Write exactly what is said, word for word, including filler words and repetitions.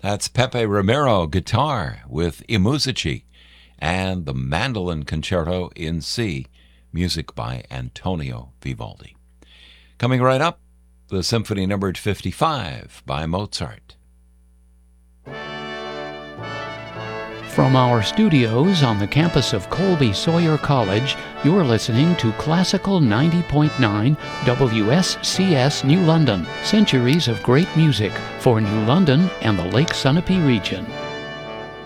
That's Pepe Romero guitar with I Musici and the Mandolin Concerto in C, music by Antonio Vivaldi. Coming right up, the Symphony Numbered fifty-five by Mozart. From our studios on the campus of Colby Sawyer College, you're listening to Classical ninety point nine W S C S New London, centuries of great music for New London and the Lake Sunapee region.